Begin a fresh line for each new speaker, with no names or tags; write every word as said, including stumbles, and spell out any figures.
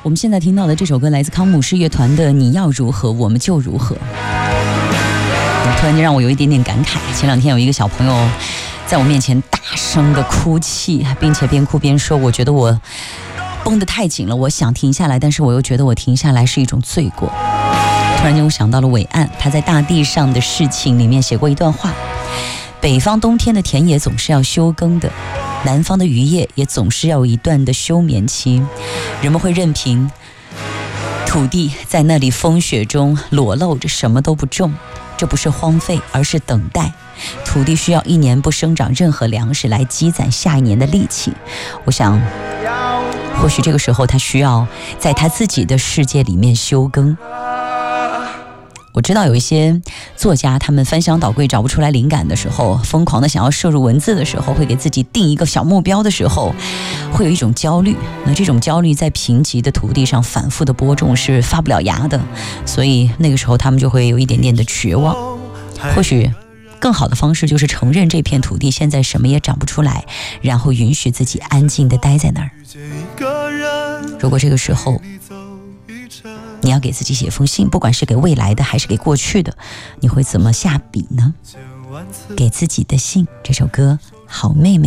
我们现在听到的这首歌来自康姆士乐团的《你要如何我们就如何》，突然间让我有一点点感慨。前两天有一个小朋友在我面前大声的哭泣，并且边哭边说，我觉得我绷得太紧了，我想停下来，但是我又觉得我停下来是一种罪过。突然间我想到了伟岸，他在《大地上的事情》里面写过一段话：北方冬天的田野总是要休耕的，南方的渔业也总是要有一段的休眠期。人们会任凭土地在那里风雪中裸露着，什么都不种，这不是荒废，而是等待。土地需要一年不生长任何粮食来积攒下一年的力气。我想或许这个时候他需要在他自己的世界里面休耕。我知道有一些作家，他们翻箱倒柜找不出来灵感的时候，疯狂的想要摄入文字的时候，会给自己定一个小目标的时候，会有一种焦虑。那这种焦虑在贫瘠的土地上反复的播种是发不了芽的，所以那个时候他们就会有一点点的绝望。或许更好的方式就是承认这片土地现在什么也长不出来，然后允许自己安静地待在那儿。如果这个时候你要给自己写封信，不管是给未来的还是给过去的，你会怎么下笔呢？给自己的信，这首歌好妹妹